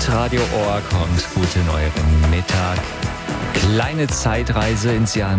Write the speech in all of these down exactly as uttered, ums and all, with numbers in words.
Hitradio Ohr kommt. Guten euren Mittag. Kleine Zeitreise ins Jahr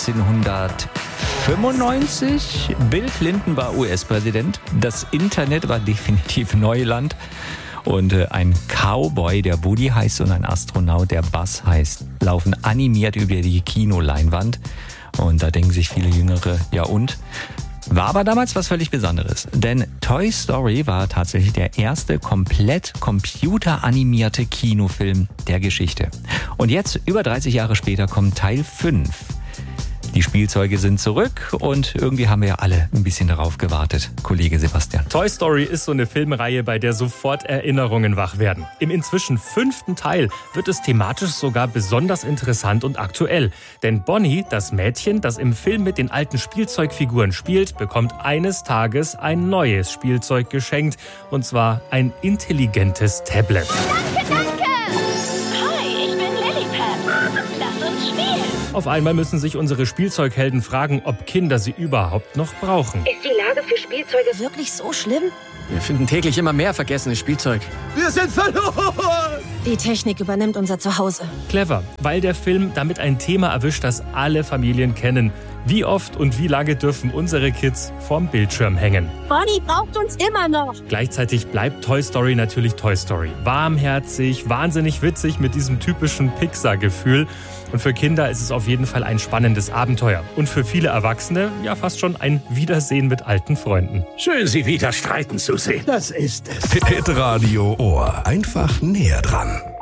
neunzehnhundertfünfundneunzig. Bill Clinton war U S-Präsident. Das Internet war definitiv Neuland. Und äh, ein Cowboy, der Woody heißt, und ein Astronaut, der Buzz heißt, laufen animiert über die Kinoleinwand. Und da denken sich viele Jüngere, ja und? War aber damals was völlig Besonderes. Denn Toy Story war tatsächlich der erste komplett computeranimierte Kinofilm der Geschichte. Und jetzt, über dreißig Jahre später, kommt Teil fünf. Die Spielzeuge sind zurück und irgendwie haben wir ja alle ein bisschen darauf gewartet. Kollege Sebastian. Toy Story ist so eine Filmreihe, bei der sofort Erinnerungen wach werden. Im inzwischen fünften Teil wird es thematisch sogar besonders interessant und aktuell. Denn Bonnie, das Mädchen, das im Film mit den alten Spielzeugfiguren spielt, bekommt eines Tages ein neues Spielzeug geschenkt. Und zwar ein intelligentes Tablet. Danke, danke! Hi, ich bin Lilliput. Lass uns spielen. Auf einmal müssen sich unsere Spielzeughelden fragen, ob Kinder sie überhaupt noch brauchen. Ist die Lage für Spielzeuge wirklich so schlimm? Wir finden täglich immer mehr vergessenes Spielzeug. Wir sind verloren! Die Technik übernimmt unser Zuhause. Clever, weil der Film damit ein Thema erwischt, das alle Familien kennen. Wie oft und wie lange dürfen unsere Kids vorm Bildschirm hängen? Bonnie braucht uns immer noch. Gleichzeitig bleibt Toy Story natürlich Toy Story. Warmherzig, wahnsinnig witzig mit diesem typischen Pixar-Gefühl. Und für Kinder ist es auf jeden Fall ein spannendes Abenteuer. Und für viele Erwachsene ja fast schon ein Wiedersehen mit alten Freunden. Schön, Sie wieder streiten zu sehen. Das ist es. Hitradio Ohr. Einfach näher dran.